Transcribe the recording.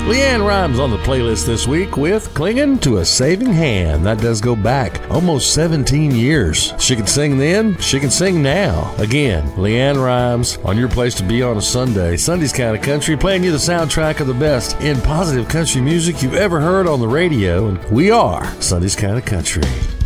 LeAnn Rimes on the playlist this week with Clinging to a Saving Hand. That does go back almost 17 years. She can sing then, she can sing now. Again, LeAnn Rimes on your place to be on a Sunday. Sunday's Kind of Country, playing you the soundtrack of the best in positive country music you've ever heard on the radio. And we are Sunday's Kind of Country.